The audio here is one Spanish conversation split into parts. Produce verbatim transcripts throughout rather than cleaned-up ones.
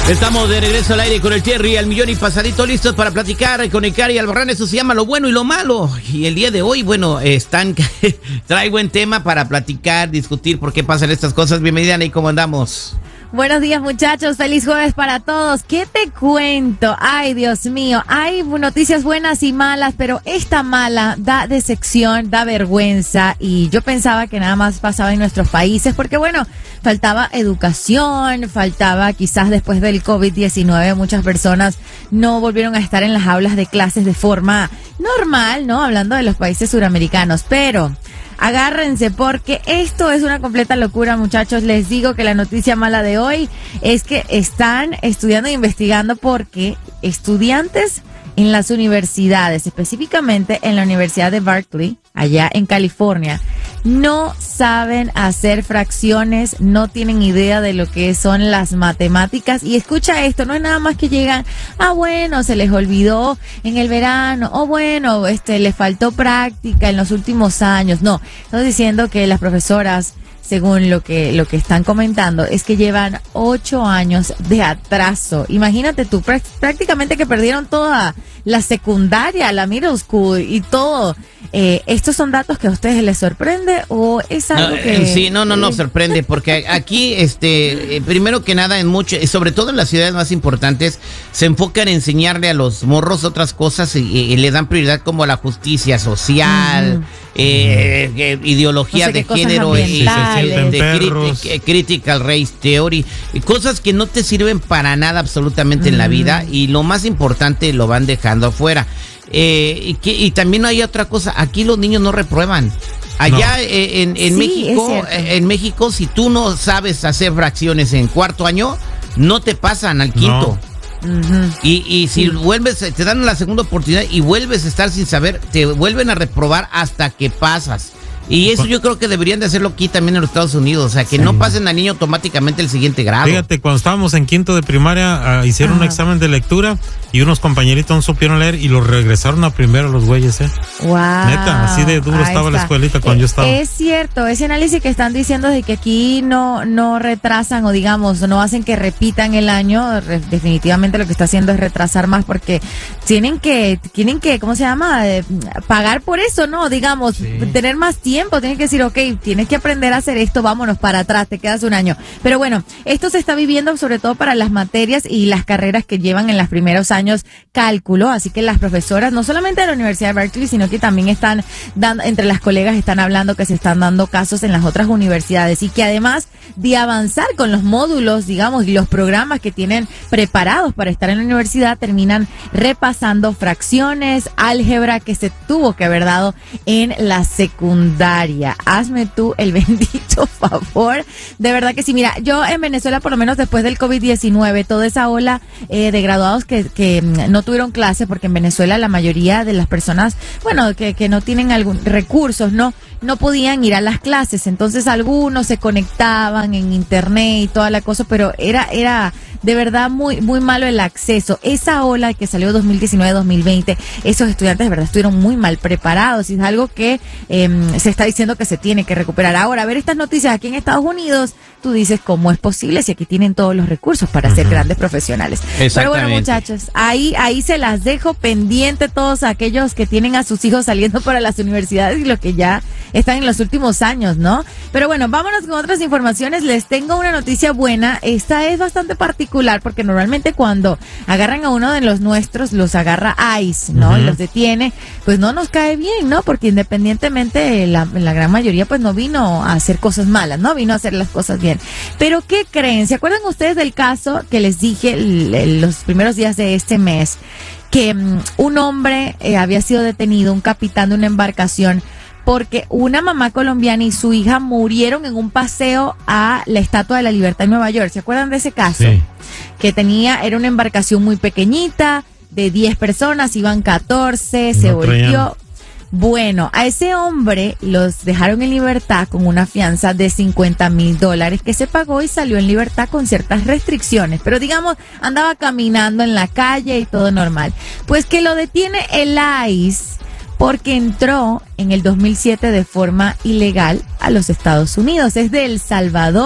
Estamos de regreso al aire con el Terry al millón y pasadito, listos para platicar con el Cari Albarrán. Eso se llama lo bueno y lo malo. Y el día de hoy, bueno, están trae buen tema para platicar, discutir por qué pasan estas cosas. Bienvenida, Ney, ¿cómo andamos? Buenos días, muchachos, feliz jueves para todos. ¿Qué te cuento? Ay, Dios mío, hay noticias buenas y malas, pero esta mala da decepción, da vergüenza, y yo pensaba que nada más pasaba en nuestros países, porque bueno, faltaba educación, faltaba quizás después del COVID diecinueve, muchas personas no volvieron a estar en las aulas de clases de forma normal, ¿no? Hablando de los países suramericanos, pero agárrense porque esto es una completa locura, muchachos. Les digo que la noticia mala de hoy es que están estudiando e investigando porque estudiantes en las universidades, específicamente en la Universidad de Berkeley, allá en California, no saben hacer fracciones, no tienen idea de lo que son las matemáticas. Y escucha esto, no es nada más que llegan, ah bueno, se les olvidó en el verano, o bueno, este les faltó práctica en los últimos años. No, estoy diciendo que las profesoras, según lo que lo que están comentando, es que llevan ocho años de atraso. Imagínate tú, prácticamente que perdieron toda la secundaria, la middle school y todo. Eh, ¿Estos son datos que a ustedes les sorprende o es algo no, que...? Sí, no, no, no sorprende, porque aquí, este, eh, primero que nada, en mucho, sobre todo en las ciudades más importantes, se enfocan en enseñarle a los morros otras cosas y, y le dan prioridad como a la justicia social, uh-huh. eh, eh, ideología no sé de género, eh, de, de crit- critical race theory, cosas que no te sirven para nada absolutamente uh-huh. en la vida, y lo más importante lo van dejando afuera. Eh, y, que, y también hay otra cosa, aquí los niños no reprueban. Allá no. eh, en, en sí, México, en México, si tú no sabes hacer fracciones en cuarto año, no te pasan al quinto. No. Uh-huh. Y, y si sí. vuelves, te dan la segunda oportunidad y vuelves a estar sin saber, te vuelven a reprobar hasta que pasas. Y eso yo creo que deberían de hacerlo aquí también en los Estados Unidos, o sea, que sí. no pasen al niño automáticamente el siguiente grado. Fíjate, cuando estábamos en quinto de primaria, uh, hicieron Ajá. un examen de lectura y unos compañeritos no supieron leer y los regresaron a primero los güeyes, ¿eh? Wow. Neta, así de duro Ahí estaba está. la escuelita cuando eh, yo estaba. Es cierto, ese análisis que están diciendo de que aquí no, no retrasan o digamos, no hacen que repitan el año, re, definitivamente lo que está haciendo es retrasar más porque tienen que, tienen que, ¿cómo se llama? Eh, pagar por eso, ¿no? Digamos, sí. tener más tiempo, tienen que decir, ok, tienes que aprender a hacer esto, vámonos para atrás, te quedas un año. Pero bueno, esto se está viviendo sobre todo para las materias y las carreras que llevan en los primeros años cálculo, así que las profesoras, no solamente de la Universidad de Berkeley, sino que también están dando, entre las colegas están hablando que se están dando casos en las otras universidades y que además de avanzar con los módulos, digamos, y los programas que tienen preparados para estar en la universidad, terminan repasando fracciones, álgebra que se tuvo que haber dado en la secundaria. Hazme tú el bendito favor. De verdad que sí. Mira, yo en Venezuela, por lo menos después del COVID diecinueve, toda esa ola eh, de graduados que, que no tuvieron clase, porque en Venezuela la mayoría de las personas, bueno, que, que no tienen algún recursos, no, no podían ir a las clases. Entonces algunos se conectaban en internet y toda la cosa, pero era, era de verdad muy, muy malo el acceso. Esa ola que salió dos mil diecinueve dos mil veinte, esos estudiantes de verdad estuvieron muy mal preparados y es algo que eh, se está diciendo que se tiene que recuperar. Ahora, a ver estas noticias aquí en Estados Unidos, tú dices, ¿cómo es posible si aquí tienen todos los recursos para uh-huh. ser grandes profesionales? Pero bueno, muchachos, ahí, ahí se las dejo pendiente todos aquellos que tienen a sus hijos saliendo para las universidades y los que ya están en los últimos años, ¿no? Pero bueno, vámonos con otras informaciones. Les tengo una noticia buena. Esta es bastante particular porque normalmente cuando agarran a uno de los nuestros, los agarra ICE, ¿no? Uh-huh. Y los detiene, pues no nos cae bien, ¿no? Porque independientemente, la, la gran mayoría pues no vino a hacer cosas malas, ¿no? Vino a hacer las cosas bien. Pero ¿qué creen? ¿Se acuerdan ustedes del caso que les dije el, el, los primeros días de este mes? Que um, un hombre eh, había sido detenido, un capitán de una embarcación, porque una mamá colombiana y su hija murieron en un paseo a la Estatua de la Libertad en Nueva York. ¿Se acuerdan de ese caso? Sí. Que tenía, era una embarcación muy pequeñita, de diez personas, iban catorce, no se volteó. Bueno, a ese hombre los dejaron en libertad con una fianza de cincuenta mil dólares que se pagó y salió en libertad con ciertas restricciones. Pero digamos, andaba caminando en la calle y todo normal. Pues que lo detiene el ICE porque entró en el dos mil siete de forma ilegal a los Estados Unidos. Es de El Salvador,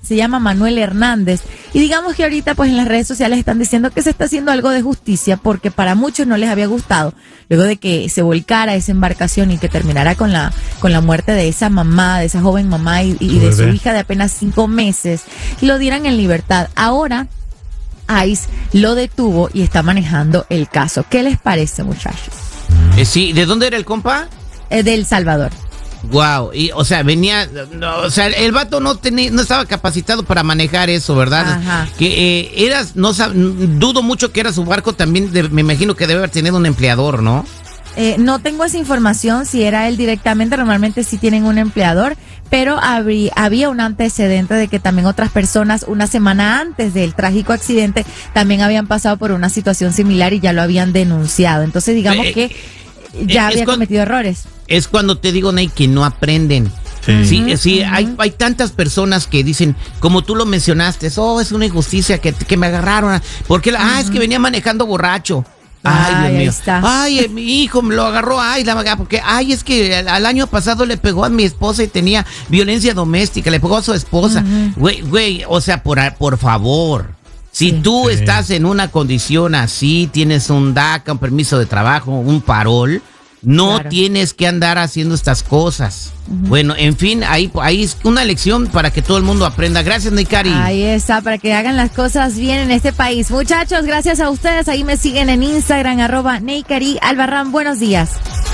se llama Manuel Hernández. Y digamos que ahorita pues en las redes sociales están diciendo que se está haciendo algo de justicia porque para muchos no les había gustado. Luego de que se volcara esa embarcación y que terminara con la con la muerte de esa mamá, de esa joven mamá y, y de su hija de apenas cinco meses, lo dieran en libertad. Ahora ICE lo detuvo y está manejando el caso. ¿Qué les parece, muchachos? Eh, sí, ¿de dónde era el compa? Eh, de El Salvador. Wow, y o sea, venía, no, o sea, el vato no tenía, no estaba capacitado para manejar eso, ¿verdad? Ajá. Que eh, eras, no sab, dudo mucho que era su barco también, de, me imagino que debe haber tenido un empleador, ¿no? Eh, no tengo esa información si era él directamente, normalmente sí tienen un empleador, pero habría, había un antecedente de que también otras personas una semana antes del trágico accidente también habían pasado por una situación similar y ya lo habían denunciado. Entonces digamos eh, que ya había cuando, cometido errores. Es cuando te digo, Ney, que no aprenden. Sí, sí, uh-huh, sí uh-huh. hay, hay tantas personas que dicen, como tú lo mencionaste, oh, es una injusticia que, que me agarraron, porque la, uh-huh. ah, es que venía manejando borracho. Ay, Dios mío. Ahí está. Ay, mi hijo me lo agarró. Ay, la, porque, ay, es que al, al año pasado le pegó a mi esposa y tenía violencia doméstica, le pegó a su esposa. Güey, uh-huh. güey, o sea, por, por favor. Si sí. tú sí. estás en una condición así, tienes un D A C A, un permiso de trabajo, un parol, no claro. tienes que andar haciendo estas cosas. Uh-huh. Bueno, en fin, ahí, ahí es una lección para que todo el mundo aprenda. Gracias, Neikari. Ahí está, para que hagan las cosas bien en este país. Muchachos, gracias a ustedes. Ahí me siguen en Instagram, arroba Neikari Albarrán. Buenos días.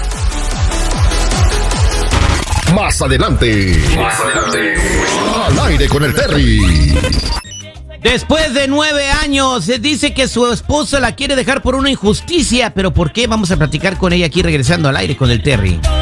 Más adelante. Más adelante. Al aire con el Terry. Después de nueve años, se dice que su esposa la quiere dejar por una injusticia. ¿Pero por qué? Vamos a platicar con ella aquí regresando al aire con el Terry.